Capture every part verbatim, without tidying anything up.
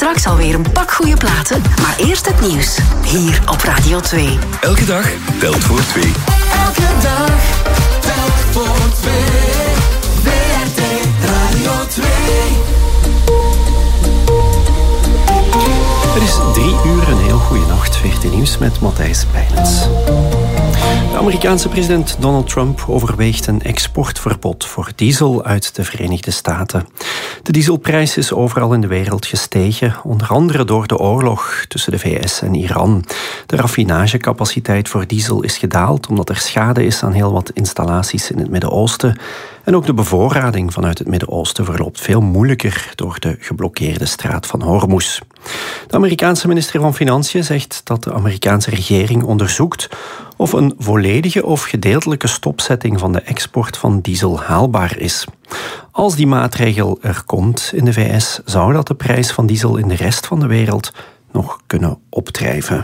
Straks alweer een pak goede platen, maar eerst het nieuws. Hier op Radio twee. Elke dag telt voor twee. Elke dag telt voor twee. W R T Radio twee. Het is drie uur, een heel goede nacht. V R T Nieuws met Matthijs Pijnens. De Amerikaanse president Donald Trump overweegt een exportverbod voor diesel uit de Verenigde Staten. De dieselprijs is overal in de wereld gestegen, onder andere door de oorlog tussen de V S en Iran. De raffinagecapaciteit voor diesel is gedaald omdat er schade is aan heel wat installaties in het Midden-Oosten. En ook de bevoorrading vanuit het Midden-Oosten verloopt veel moeilijker door de geblokkeerde straat van Hormuz. De Amerikaanse minister van Financiën zegt dat de Amerikaanse regering onderzoekt of een volledige of gedeeltelijke stopzetting van de export van diesel haalbaar is. Als die maatregel er komt in de V S, zou dat de prijs van diesel in de rest van de wereld nog kunnen opdrijven.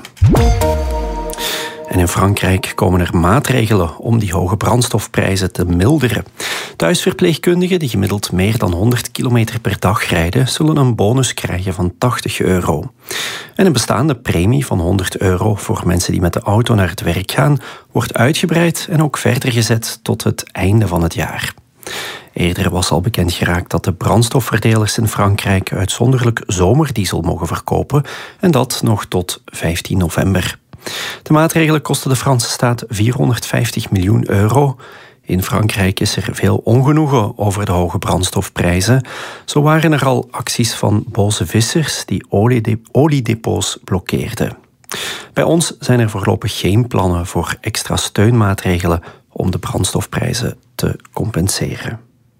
En in Frankrijk komen er maatregelen om die hoge brandstofprijzen te milderen. Thuisverpleegkundigen die gemiddeld meer dan honderd kilometer per dag rijden, zullen een bonus krijgen van tachtig euro. En een bestaande premie van honderd euro voor mensen die met de auto naar het werk gaan, wordt uitgebreid en ook verder gezet tot het einde van het jaar. Eerder was al bekend geraakt dat de brandstofverdelers in Frankrijk uitzonderlijk zomerdiesel mogen verkopen en dat nog tot vijftien november. De maatregelen kosten de Franse staat vierhonderdvijftig miljoen euro. In Frankrijk is er veel ongenoegen over de hoge brandstofprijzen. Zo waren er al acties van boze vissers die oliedepots blokkeerden. Bij ons zijn er voorlopig geen plannen voor extra steunmaatregelen om de brandstofprijzen te compenseren.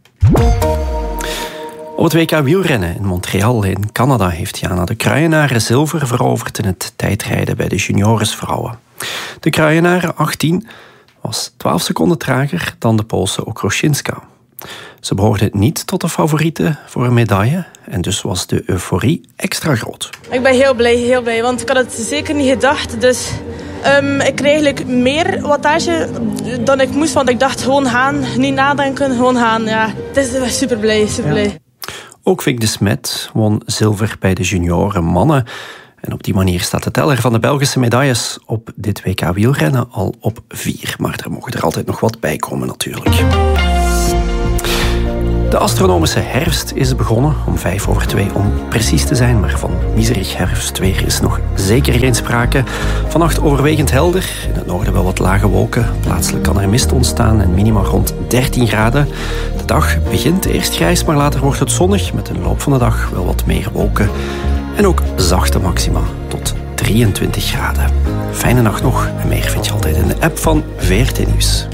Op het W K wielrennen in Montreal in Canada heeft Jana de Kruijenaren zilver veroverd in het tijdrijden bij de junioresvrouwen. De Kruijenaren, achttien, was twaalf seconden trager dan de Poolse Okroszinska. Ze behoorde niet tot de favorieten voor een medaille en dus was de euforie extra groot. Ik ben heel blij, heel blij, want ik had het zeker niet gedacht. Dus um, ik kreeg eigenlijk meer wattage dan ik moest, want ik dacht gewoon gaan, niet nadenken, gewoon gaan. Ja, het is super blij, super blij. Ja. Ook Vic de Smet won zilver bij de junioren mannen. En op die manier staat de teller van de Belgische medailles op dit W K wielrennen al op vier. Maar er mogen er altijd nog wat bij komen natuurlijk. De astronomische herfst is begonnen, om vijf over twee om precies te zijn. Maar van miserig herfstweer is nog zeker geen sprake. Vannacht overwegend helder, in het noorden wel wat lage wolken. Plaatselijk kan er mist ontstaan en minima rond dertien graden. De dag begint eerst grijs, maar later wordt het zonnig. Met in de loop van de dag wel wat meer wolken. En ook zachte maxima tot drieëntwintig graden. Fijne nacht nog en meer vind je altijd in de app van V R T Nieuws.